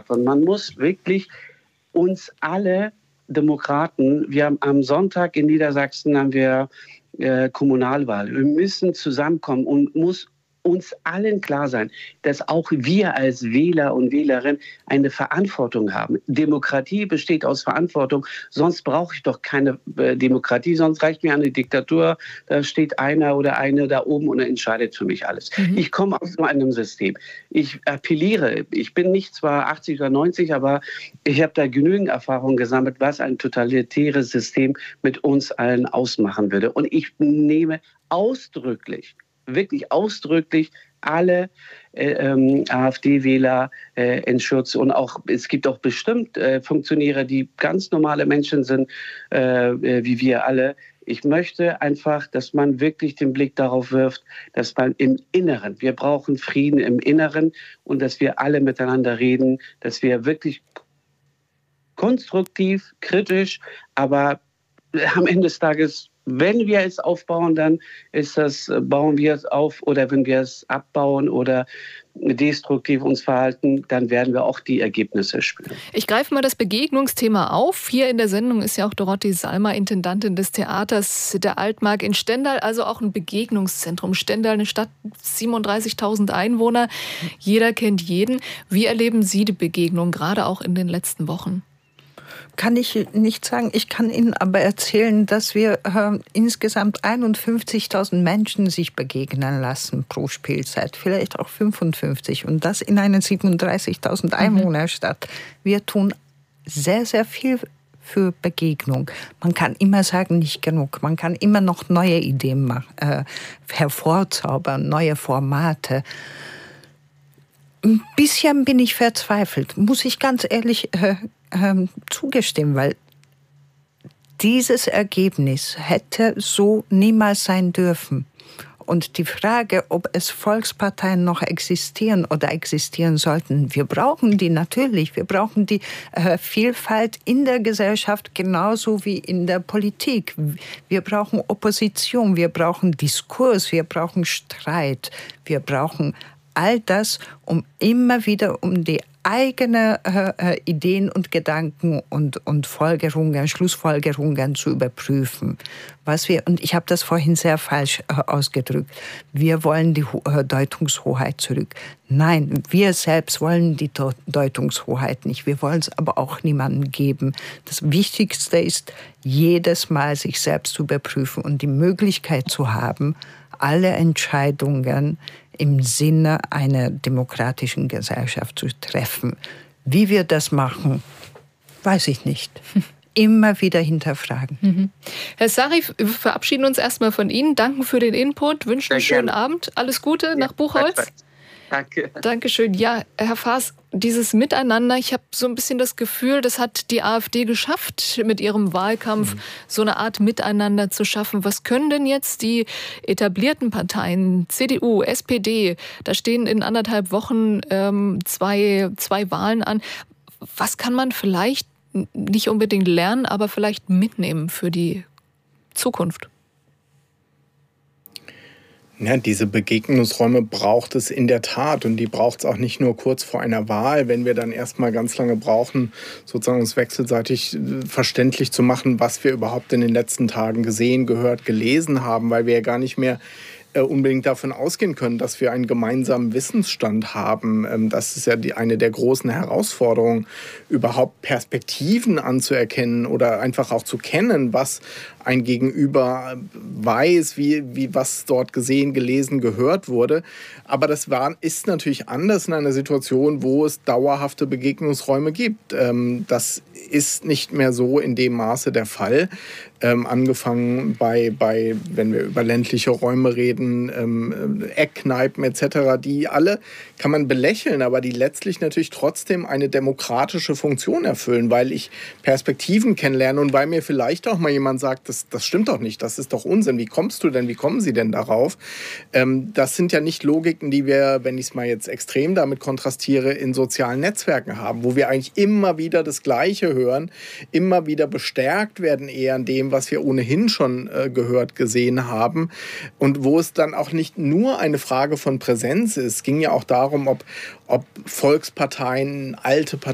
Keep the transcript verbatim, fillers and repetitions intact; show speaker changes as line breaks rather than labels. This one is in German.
Und man muss wirklich uns alle Demokraten, wir haben am Sonntag in Niedersachsen haben wir äh, Kommunalwahl. Wir müssen zusammenkommen und muss uns allen klar sein, dass auch wir als Wähler und Wählerinnen eine Verantwortung haben. Demokratie besteht aus Verantwortung, sonst brauche ich doch keine äh, Demokratie, sonst reicht mir eine Diktatur, da steht einer oder eine da oben und entscheidet für mich alles. Mhm. Ich komme aus so einem System. Ich appelliere, ich bin nicht zwar achtzig oder neunzig, aber ich habe da genügend Erfahrung gesammelt, was ein totalitäres System mit uns allen ausmachen würde. Und ich nehme ausdrücklich wirklich ausdrücklich alle äh, ähm, AfD-Wähler äh, in Schutz. Und auch es gibt auch bestimmt äh, Funktionäre, die ganz normale Menschen sind, äh, äh, wie wir alle. Ich möchte einfach, dass man wirklich den Blick darauf wirft, dass man im Inneren, wir brauchen Frieden im Inneren und dass wir alle miteinander reden, dass wir wirklich konstruktiv, kritisch, aber am Ende des Tages, wenn wir es aufbauen, dann ist das, bauen wir es auf, oder wenn wir es abbauen oder destruktiv uns verhalten, dann werden wir auch die Ergebnisse spüren.
Ich greife mal das Begegnungsthema auf. Hier in der Sendung ist ja auch Dorothee Salmer, Intendantin des Theaters der Altmark in Stendal, also auch ein Begegnungszentrum. Stendal, eine Stadt, siebenunddreißigtausend Einwohner, jeder kennt jeden. Wie erleben Sie die Begegnung, gerade auch in den letzten Wochen?
Kann ich nicht sagen. Ich kann Ihnen aber erzählen, dass wir äh, insgesamt einundfünfzigtausend Menschen sich begegnen lassen pro Spielzeit, vielleicht auch fünfundfünfzig. Und das in einer siebenunddreißigtausend Einwohnerstadt. Wir tun sehr, sehr viel für Begegnung. Man kann immer sagen, nicht genug. Man kann immer noch neue Ideen machen, äh, hervorzaubern, neue Formate. Ein bisschen bin ich verzweifelt, muss ich ganz ehrlich äh, äh, zugestimmen, weil dieses Ergebnis hätte so niemals sein dürfen. Und die Frage, ob es Volksparteien noch existieren oder existieren sollten, wir brauchen die natürlich. Wir brauchen die äh, Vielfalt in der Gesellschaft genauso wie in der Politik. Wir brauchen Opposition, wir brauchen Diskurs, wir brauchen Streit, wir brauchen all das, um immer wieder um die eigenen äh, Ideen und Gedanken und, und Folgerungen, Schlussfolgerungen zu überprüfen. Was wir, und ich habe das vorhin sehr falsch äh, ausgedrückt, wir wollen die äh, Deutungshoheit zurück. Nein, wir selbst wollen die Do- Deutungshoheit nicht. Wir wollen es aber auch niemandem geben. Das Wichtigste ist, jedes Mal sich selbst zu überprüfen und die Möglichkeit zu haben, alle Entscheidungen im Sinne einer demokratischen Gesellschaft zu treffen. Wie wir das machen, weiß ich nicht. Immer wieder hinterfragen.
Mhm. Herr Sarif, wir verabschieden uns erstmal von Ihnen. Danken für den Input, wünschen einen schönen Abend. Alles Gute ja, nach Buchholz.
Danke.
Dankeschön. Ja, Herr Faas, dieses Miteinander, ich habe so ein bisschen das Gefühl, das hat die AfD geschafft, mit ihrem Wahlkampf mhm. so eine Art Miteinander zu schaffen. Was können denn jetzt die etablierten Parteien, C D U, S P D, da stehen in anderthalb Wochen ähm, zwei, zwei Wahlen an. Was kann man vielleicht nicht unbedingt lernen, aber vielleicht mitnehmen für die Zukunft?
Ja, diese Begegnungsräume braucht es in der Tat, und die braucht es auch nicht nur kurz vor einer Wahl, wenn wir dann erstmal ganz lange brauchen, sozusagen uns wechselseitig verständlich zu machen, was wir überhaupt in den letzten Tagen gesehen, gehört, gelesen haben, weil wir ja gar nicht mehr unbedingt davon ausgehen können, dass wir einen gemeinsamen Wissensstand haben. Das ist ja die, eine der großen Herausforderungen, überhaupt Perspektiven anzuerkennen oder einfach auch zu kennen, was ein Gegenüber weiß, wie, wie was dort gesehen, gelesen, gehört wurde. Aber das war, ist natürlich anders in einer Situation, wo es dauerhafte Begegnungsräume gibt. Das ist nicht mehr so in dem Maße der Fall. Ähm, angefangen bei, bei, wenn wir über ländliche Räume reden, ähm, Eckkneipen et cetera, die alle kann man belächeln, aber die letztlich natürlich trotzdem eine demokratische Funktion erfüllen, weil ich Perspektiven kennenlerne und weil mir vielleicht auch mal jemand sagt, das, das stimmt doch nicht, das ist doch Unsinn, wie kommst du denn, wie kommen Sie denn darauf? Ähm, das sind ja nicht Logiken, die wir, wenn ich es mal jetzt extrem damit kontrastiere, in sozialen Netzwerken haben, wo wir eigentlich immer wieder das Gleiche hören, immer wieder bestärkt werden eher an dem, was wir ohnehin schon äh, gehört, gesehen haben, und wo es dann auch nicht nur eine Frage von Präsenz ist. Es ging ja auch darum, ob, ob Volksparteien, alte Parteien,